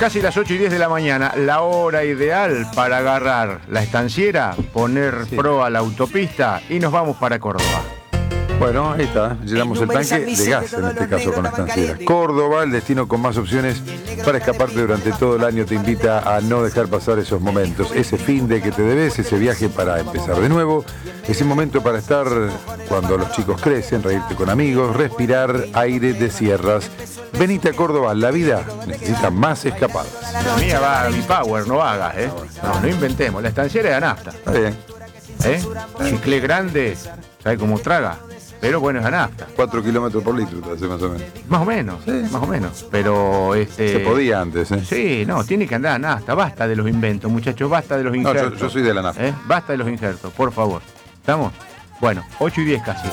Casi las 8:10 de la mañana, la hora ideal para agarrar la estanciera, poner pro a la autopista y nos vamos para Córdoba. Bueno, ahí está, llenamos el tanque de gas en este caso con la estanciera. Córdoba, el destino con más opciones para escaparte durante todo el año, te invita a no dejar pasar esos momentos, ese fin de que te debes, ese viaje para empezar de nuevo, ese momento para estar cuando los chicos crecen, reírte con amigos, respirar aire de sierras. Venite a Córdoba, la vida necesita más escapadas. Mía va mi power, no hagas, no inventemos, la estanciera es de nafta. Está bien. Chicle grande, ¿sabes cómo traga? Pero bueno, es a nafta. 4 kilómetros por litro, te hace más o menos. Más o menos, sí. Más o menos. Pero se podía antes, Sí, no, tiene que andar a nafta. Basta de los inventos, muchachos, basta de los injertos. No, yo soy de la nafta. Basta de los injertos, por favor. ¿Estamos? Bueno, 8:10 casi.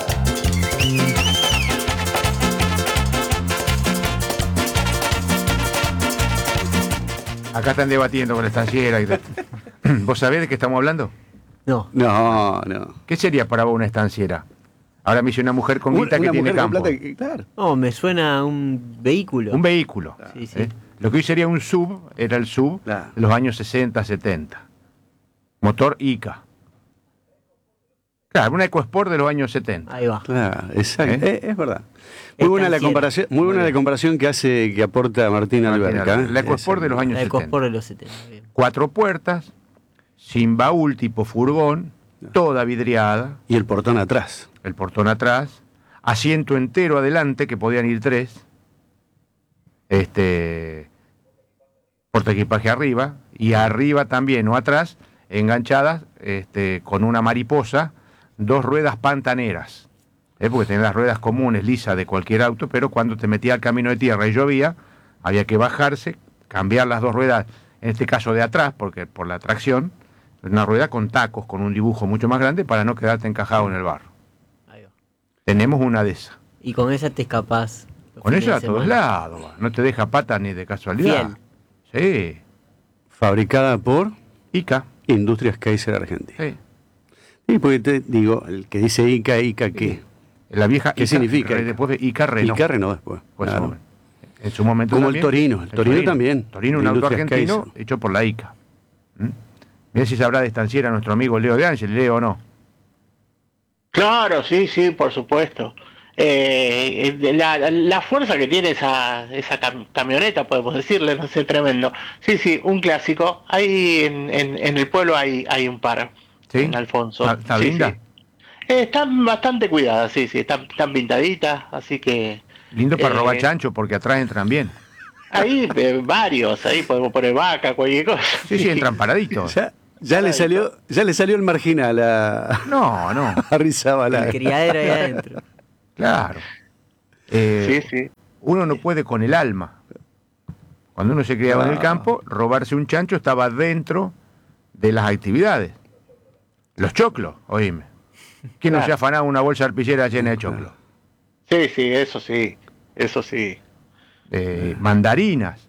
Acá están debatiendo con la estanciera. ¿Vos sabés de qué estamos hablando? No. ¿Qué sería para vos una estanciera? Ahora me dice una mujer con guita que tiene campo. Claro. No, me suena a un vehículo. Un vehículo. Sí, sí. Lo que hoy sería un sub, era el sub de los años 60, 70. Motor ICA. Claro, una EcoSport de los años 70. Ahí va. Claro, exacto. Es verdad. Muy buena la comparación que aporta Martín Alberca. La EcoSport de los años 70. La EcoSport de los 70. Bien. 4 puertas, sin baúl tipo furgón, toda vidriada. Y el portón atrás. El portón atrás, asiento entero adelante, que podían ir 3, portaequipaje arriba, y arriba también, o atrás, enganchadas, con una mariposa, 2 ruedas pantaneras, porque tenían las ruedas comunes, lisas de cualquier auto, pero cuando te metía al camino de tierra y llovía, había que bajarse, cambiar las 2 ruedas, en este caso de atrás, porque por la tracción, una rueda con tacos, con un dibujo mucho más grande, para no quedarte encajado en el barro. Tenemos una de esas. Y con esa te escapás. Con esa a todos lados. No te deja pata ni de casualidad. Fiel. Sí. Fabricada por ICA. Industrias Kaiser Argentina. Sí. Sí, porque te digo, el que dice ICA ¿qué? La vieja ¿Qué ICA, significa? Después de ICA Renault. ICA Renault después. Pues claro. En su momento como también, el Torino. El Torino también. Torino, un auto argentino Kaiser, hecho por la ICA. Mira si sabrá de estanciera nuestro amigo Leo de Ángel. ¿Leo o no? Claro, sí, por supuesto. La fuerza que tiene esa camioneta, podemos decirle, no sé, tremendo. Sí, un clásico. Ahí en el pueblo hay un par. ¿Sí? En Alfonso. ¿Está linda? Sí. Están bastante cuidadas, sí, están pintaditas, así que... Lindo para robar chancho, porque atrás entran bien. Ahí varios, ahí podemos poner vaca, cualquier cosa. Sí, entran paraditos. Ya le salió el marginal a... No. A Rizabala. El criadero ahí adentro. Claro. Sí. Uno no puede con el alma. Cuando uno se criaba en el campo, robarse un chancho estaba dentro de las actividades. Los choclos, oíme. ¿Quién no se ha afanado una bolsa arpillera llena de choclos? Sí, eso sí. Mandarinas.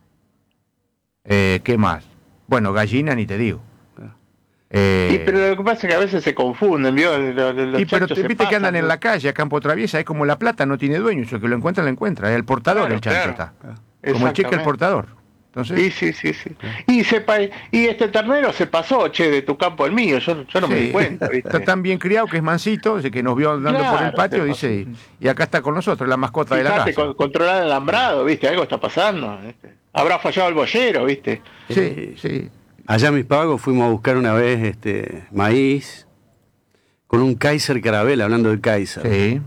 ¿Qué más? Bueno, gallina ni te digo. Pero lo que pasa es que a veces se confunden, ¿vio? Pero viste que andan en la calle, a campo traviesa, es como la plata no tiene dueño, el que lo encuentra, es el portador, el chancho está. Como el cheque el portador. Entonces, sí. Y este ternero se pasó, de tu campo al mío, yo no me di cuenta, ¿viste? Está tan bien criado que es mansito, que nos vio andando por el patio, dice, y acá está con nosotros, la mascota de la casa. Controlar el alambrado, ¿viste? Algo está pasando, ¿viste? Habrá fallado el boyero, ¿viste? Sí. Allá en Mis Pagos fuimos a buscar una vez maíz con un Kaiser Carabel, hablando del Kaiser. Sí.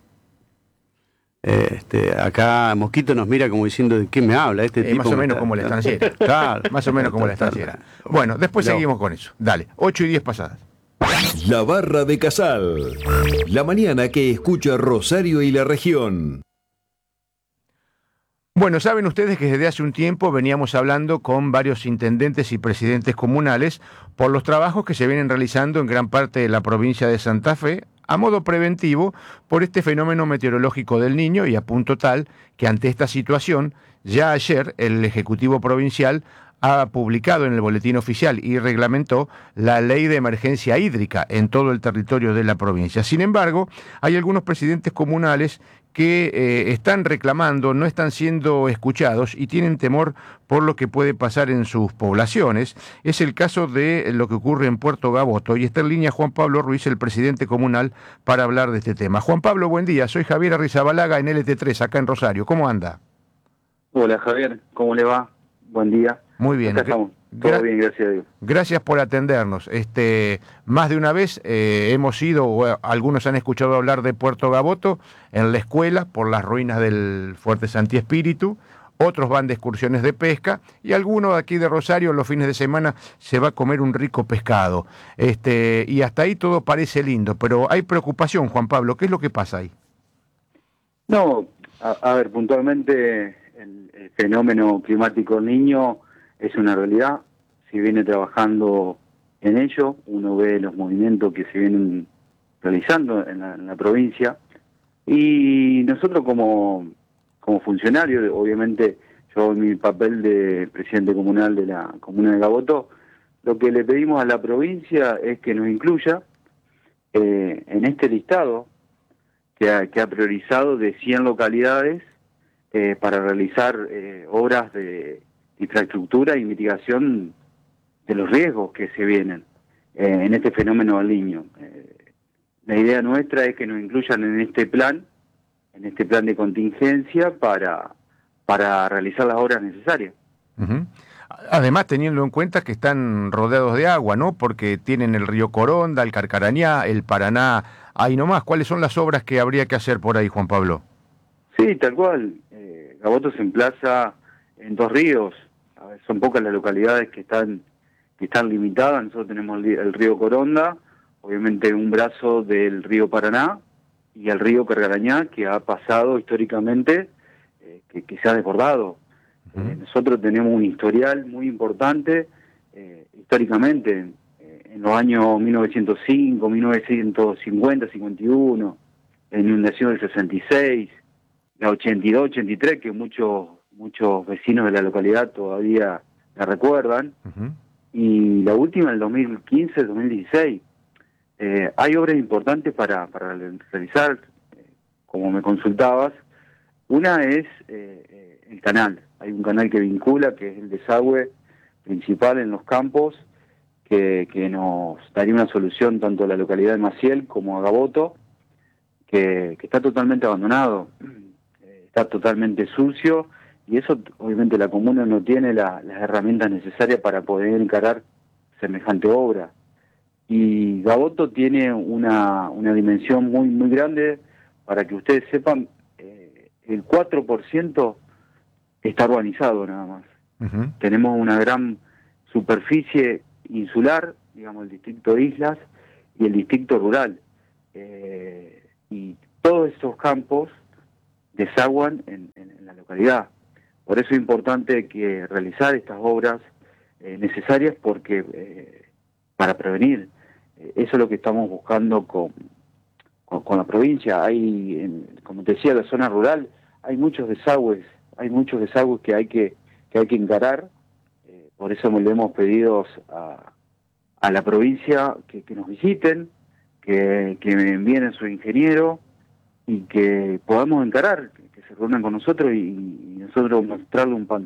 Acá Mosquito nos mira como diciendo ¿de qué me habla este tipo? Más o menos como la estanciera. Claro, más o menos como la estanciera. Bueno, después seguimos con eso. Dale, 8:10 pasadas. La Barra de Casal. La mañana que escucha Rosario y la región. Bueno, saben ustedes que desde hace un tiempo veníamos hablando con varios intendentes y presidentes comunales por los trabajos que se vienen realizando en gran parte de la provincia de Santa Fe a modo preventivo por este fenómeno meteorológico del Niño, y a punto tal que ante esta situación, ya ayer el Ejecutivo Provincial ha publicado en el Boletín Oficial y reglamentó la Ley de Emergencia Hídrica en todo el territorio de la provincia. Sin embargo, hay algunos presidentes comunales que están reclamando, no están siendo escuchados y tienen temor por lo que puede pasar en sus poblaciones. Es el caso de lo que ocurre en Puerto Gaboto y está en línea Juan Pablo Ruiz, el presidente comunal, para hablar de este tema. Juan Pablo, buen día. Soy Javier Arrizabalaga en LT3, acá en Rosario. ¿Cómo anda? Hola Javier, ¿cómo le va? Buen día. Muy bien. Acá estamos. Todo bien, gracias a Dios. Gracias por atendernos. Más de una vez hemos ido, o algunos han escuchado hablar de Puerto Gaboto en la escuela por las ruinas del Fuerte Santi Espíritu, otros van de excursiones de pesca y alguno aquí de Rosario los fines de semana se va a comer un rico pescado. Y hasta ahí todo parece lindo, pero hay preocupación, Juan Pablo. ¿Qué es lo que pasa ahí? No, a ver, puntualmente el fenómeno climático El Niño es una realidad, se viene trabajando en ello, uno ve los movimientos que se vienen realizando en la provincia y nosotros como funcionarios, obviamente yo en mi papel de presidente comunal de la comuna de Gaboto, lo que le pedimos a la provincia es que nos incluya en este listado que ha priorizado de 100 localidades para realizar obras de infraestructura y mitigación de los riesgos que se vienen en este fenómeno del Niño. La idea nuestra es que nos incluyan en este plan de contingencia para realizar las obras necesarias. Uh-huh. Además, teniendo en cuenta que están rodeados de agua, ¿no? Porque tienen el río Coronda, el Carcarañá, el Paraná, ahí nomás. ¿Cuáles son las obras que habría que hacer por ahí, Juan Pablo? Sí, tal cual. Gaboto se emplaza en 2 ríos. A ver, son pocas las localidades que están limitadas. Nosotros tenemos el río Coronda, obviamente un brazo del río Paraná y el río Carcarañá, que ha pasado históricamente, que se ha desbordado. Nosotros tenemos un historial muy importante históricamente en los años 1905, 1950, 51, la inundación del 66, la 82, 83, que muchos vecinos de la localidad todavía la recuerdan, y la última, el 2015, 2016. Hay obras importantes para realizar, como me consultabas. Una es el canal. Hay un canal que vincula, que es el desagüe principal en los campos, que nos daría una solución tanto a la localidad de Maciel como a Gaboto, que está totalmente abandonado, está totalmente sucio, y eso obviamente la comuna no tiene las herramientas necesarias para poder encarar semejante obra. Y Gaboto tiene una dimensión muy, muy grande. Para que ustedes sepan, el 4% está urbanizado nada más. Uh-huh. Tenemos una gran superficie insular, digamos el distrito Islas y el distrito rural. Y todos esos campos desaguan en la localidad. Por eso es importante que realizar estas obras necesarias para prevenir. Eso es lo que estamos buscando con la provincia. Hay, como te decía, la zona rural, hay muchos desagües que hay que encarar. Por eso le hemos pedido a la provincia que nos visiten, que me envíen a su ingeniero y que podamos encarar, que se reúnan con nosotros y nosotros mostrarle un